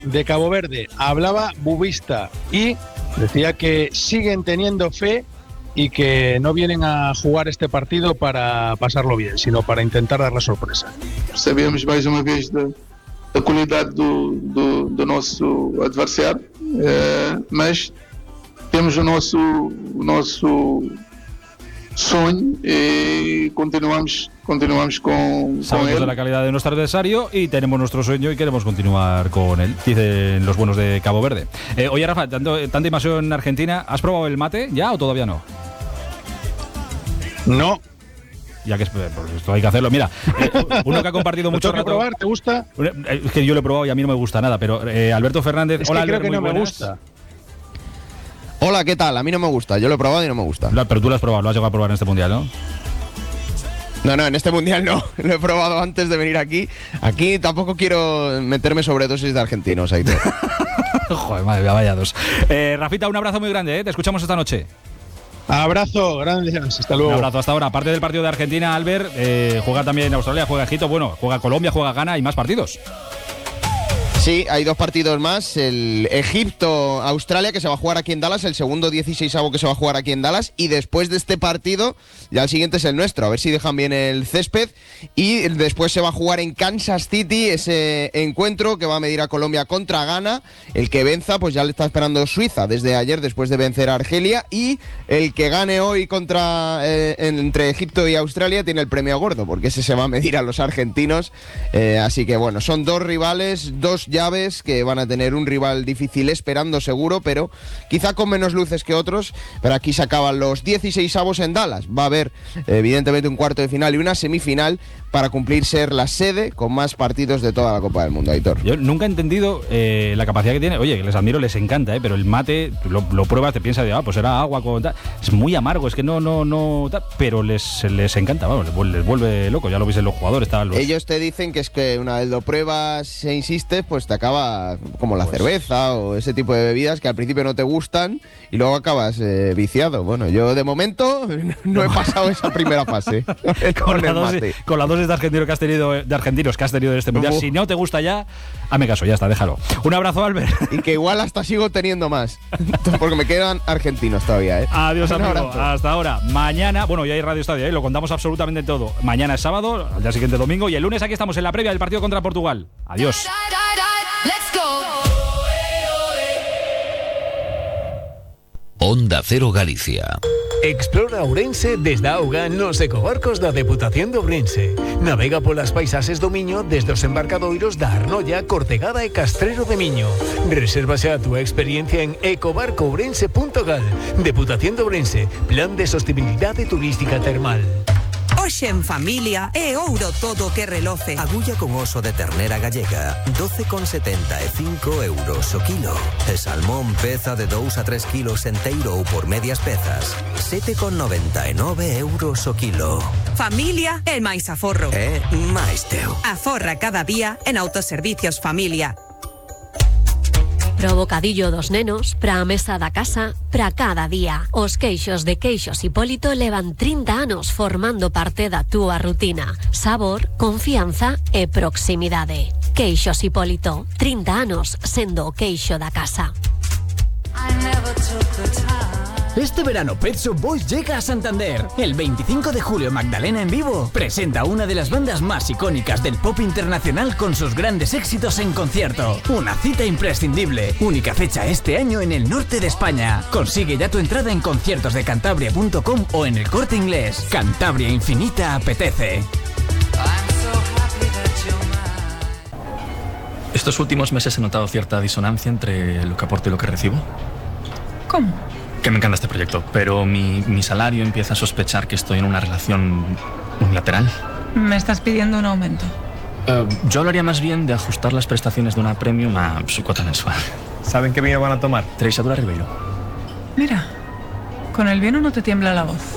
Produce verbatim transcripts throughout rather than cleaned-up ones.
de Cabo Verde hablaba Bubista y decía que siguen teniendo fe y que no vienen a jugar este partido para pasarlo bien, sino para intentar dar la sorpresa. Sabemos mais uma vez da, da qualidade do, do, do nosso adversário, eh, mas temos o nosso, o nosso sonho y continuamos continuamos con, Sabemos con él. de la calidad de nuestro adversario y tenemos nuestro sueño y queremos continuar con él, dicen los buenos de Cabo Verde. Eh, oye, Rafa, tanto, tanta invasión en Argentina, ¿has probado el mate ya o todavía no? No. Ya que pues esto hay que hacerlo. Mira, eh, uno que ha compartido mucho rato. probar? ¿Te gusta? Es que yo lo he probado y a mí no me gusta nada, pero eh, Alberto Fernández. Es hola, que creo Albert, que no muy me buenas. gusta. Hola, ¿qué tal? A mí no me gusta. Yo lo he probado y no me gusta. No, pero tú lo has probado, lo has llegado a probar en este mundial, ¿no? No, no, en este mundial no. Lo he probado antes de venir aquí. Aquí tampoco quiero meterme sobredosis de argentinos, Aitor. Joder, madre mía, vaya dos. Eh, Rafita, un abrazo muy grande, ¿eh? Te escuchamos esta noche. Abrazo, grandes, hasta luego. Un abrazo hasta ahora. Aparte del partido de Argentina, Albert, eh, juega también Australia, juega Egipto, bueno, juega Colombia, juega Ghana y más partidos. Sí, hay dos partidos más, el Egipto-Australia que se va a jugar aquí en Dallas, el segundo dieciseisavo que se va a jugar aquí en Dallas, y después de este partido ya el siguiente es el nuestro, a ver si dejan bien el césped, y después se va a jugar en Kansas City ese encuentro que va a medir a Colombia contra Ghana. El que venza pues ya le está esperando Suiza desde ayer después de vencer a Argelia, y el que gane hoy contra eh, entre Egipto y Australia tiene el premio gordo, porque ese se va a medir a los argentinos, eh, así que bueno, son dos rivales, dos llaves que van a tener un rival difícil esperando seguro, pero quizá con menos luces que otros. Pero aquí se acaban los dieciseisavos en Dallas. Va a haber evidentemente un cuarto de final y una semifinal para cumplir ser la sede con más partidos de toda la Copa del Mundo, Aitor. Yo nunca he entendido eh, la capacidad que tiene. Oye, que les admiro, les encanta, eh, pero el mate lo, lo pruebas, te piensas de, ah, pues era agua con tal. Es muy amargo, es que no, no, no, tal, pero les, les encanta, vamos, les, les vuelve loco. Ya lo veis en los jugadores. Tal, los... Ellos te dicen que es que una vez lo pruebas e insistes, pues te acaba como la pues... cerveza o ese tipo de bebidas que al principio no te gustan y luego acabas eh, viciado. Bueno, yo de momento no he pasado esa primera fase. con, la dosis, con la dosis de argentinos que has tenido, de argentinos que has tenido en este mundial, uh. si no te gusta ya, hazme caso, ya está, déjalo. Un abrazo, Albert. Y que igual hasta sigo teniendo más, porque me quedan argentinos todavía, ¿eh? Adiós, amigo. Abrazo. Hasta ahora. Mañana, bueno, ya hay Radio Estadio, ¿eh? Lo contamos absolutamente todo. Mañana es sábado, al día siguiente domingo, y el lunes aquí estamos en la previa del partido contra Portugal. Adiós. Onda Cero Galicia. Explora Ourense desde a auga nos ecobarcos da Deputación de Ourense. Navega polas paisaxes do Miño desde os embarcadoiros da Arnolla, Cortegada e Castrero de Miño. Resérvase a túa experiencia en ecobarco ourense punto gal. Deputación de Ourense, Plan de Sostenibilidade Turística Termal. Hoxe en familia é ouro todo que reloce. Agulla con oso de ternera gallega, doce con setenta e cinco euros o kilo. E salmón peza de dous a tres kilos enteiro ou por medias pezas, sete con noventa e nove euros o kilo. Familia é máis aforro. É máis teu. Aforra cada día en Autoservicios Familia. Pro bocadillo dos nenos, pra a mesa da casa, pra cada día. Os queixos de Queixos Hipólito levan trinta anos formando parte da túa rutina. Sabor, confianza e proximidade. Queixos Hipólito, trinta anos sendo o queixo da casa. Este verano Pet Shop Boys llega a Santander. El veinticinco de julio Magdalena en vivo presenta una de las bandas más icónicas del pop internacional con sus grandes éxitos en concierto. Una cita imprescindible. Única fecha este año en el norte de España. Consigue ya tu entrada en conciertos de cantabria punto com o en el Corte Inglés. Cantabria Infinita apetece. Estos últimos meses he notado cierta disonancia entre lo que aporto y lo que recibo. ¿Cómo? Que me encanta este proyecto, pero mi, mi salario empieza a sospechar que estoy en una relación unilateral. ¿Me estás pidiendo un aumento? Uh, yo hablaría más bien de ajustar las prestaciones de una premium a su cuota mensual. ¿Saben qué vino van a tomar? Treixadura Ribeiro. Mira, con el vino no te tiembla la voz.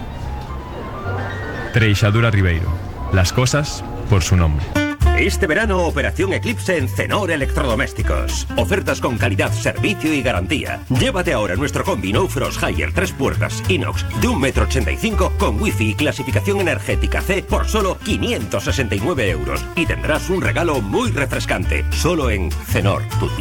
Treixadura Ribeiro. Las cosas por su nombre. Este verano, Operación Eclipse en Cenor Electrodomésticos. Ofertas con calidad, servicio y garantía. Llévate ahora nuestro combi No Frost Higher tres puertas inox de un metro ochenta y cinco con wifi y clasificación energética C por solo quinientos sesenta y nueve euros. Y tendrás un regalo muy refrescante. Solo en Cenor, tu